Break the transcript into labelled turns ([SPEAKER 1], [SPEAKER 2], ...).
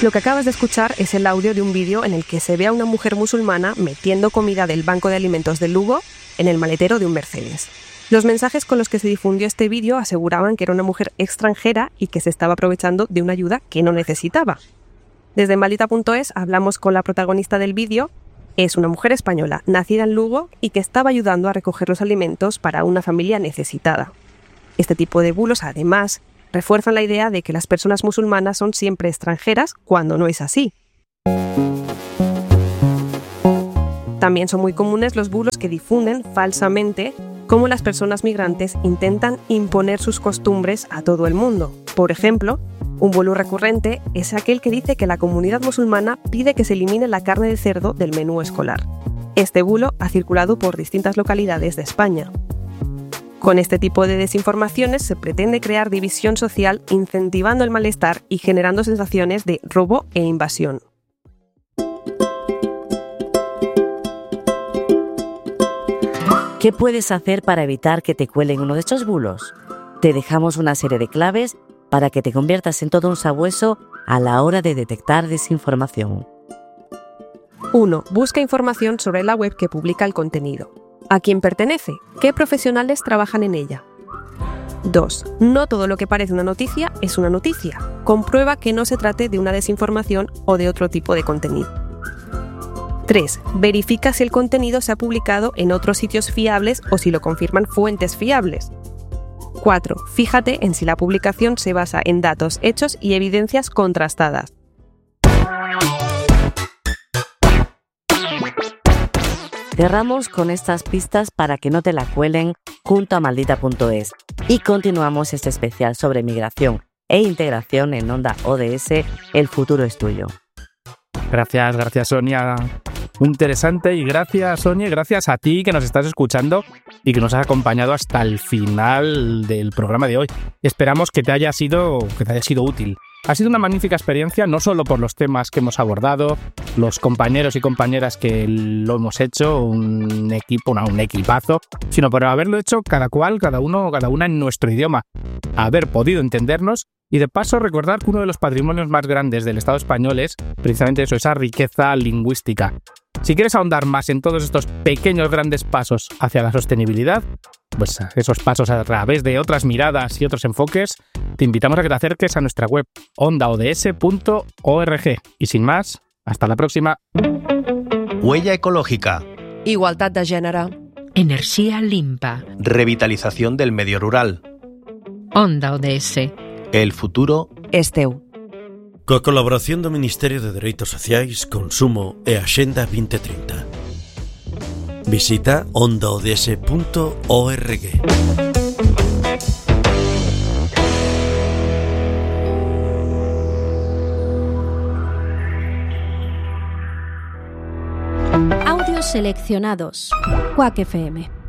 [SPEAKER 1] Lo que acabas de escuchar es el audio de un vídeo en el que se ve a una mujer musulmana metiendo comida del banco de alimentos de Lugo en el maletero de un Mercedes. Los mensajes con los que se difundió este vídeo aseguraban que era una mujer extranjera y que se estaba aprovechando de una ayuda que no necesitaba. Desde Maldita.es hablamos con la protagonista del vídeo. Es una mujer española, nacida en Lugo y que estaba ayudando a recoger los alimentos para una familia necesitada. Este tipo de bulos, además, refuerzan la idea de que las personas musulmanas son siempre extranjeras cuando no es así. También son muy comunes los bulos que difunden falsamente cómo las personas migrantes intentan imponer sus costumbres a todo el mundo. Por ejemplo, un bulo recurrente es aquel que dice que la comunidad musulmana pide que se elimine la carne de cerdo del menú escolar. Este bulo ha circulado por distintas localidades de España. Con este tipo de desinformaciones se pretende crear división social, incentivando el malestar y generando sensaciones de robo e invasión.
[SPEAKER 2] ¿Qué puedes hacer para evitar que te cuelen uno de estos bulos? Te dejamos una serie de claves para que te conviertas en todo un sabueso a la hora de detectar desinformación.
[SPEAKER 1] 1. Busca información sobre la web que publica el contenido. ¿A quién pertenece? ¿Qué profesionales trabajan en ella? 2. No todo lo que parece una noticia es una noticia. Comprueba que no se trate de una desinformación o de otro tipo de contenido. 3. Verifica si el contenido se ha publicado en otros sitios fiables o si lo confirman fuentes fiables. 4. Fíjate en si la publicación se basa en datos, hechos y evidencias contrastadas.
[SPEAKER 2] Cerramos con estas pistas para que no te la cuelen junto a Maldita.es y continuamos este especial sobre migración e integración en Onda ODS. El futuro es tuyo.
[SPEAKER 3] Gracias Sonia. Muy interesante, y gracias Sonia, y gracias a ti que nos estás escuchando y que nos has acompañado hasta el final del programa de hoy. Esperamos que te haya sido útil. Ha sido una magnífica experiencia, no solo por los temas que hemos abordado, los compañeros y compañeras que lo hemos hecho, un equipazo, sino por haberlo hecho cada una en nuestro idioma, haber podido entendernos y de paso recordar que uno de los patrimonios más grandes del Estado español es precisamente eso, esa riqueza lingüística. Si quieres ahondar más en todos estos pequeños grandes pasos hacia la sostenibilidad, pues esos pasos a través de otras miradas y otros enfoques, te invitamos a que te acerques a nuestra web ondaods.org. Y sin más, hasta la próxima.
[SPEAKER 4] Huella ecológica.
[SPEAKER 5] Igualtat de gènere.
[SPEAKER 6] Energía limpa.
[SPEAKER 4] Revitalización del medio rural.
[SPEAKER 6] Onda ODS.
[SPEAKER 4] El futuro
[SPEAKER 5] És teu.
[SPEAKER 7] Coa colaboración do Ministerio de Dereitos Sociais, Consumo e Axenda 2030. Visita ondaods.org.
[SPEAKER 8] Audios seleccionados. Quack FM.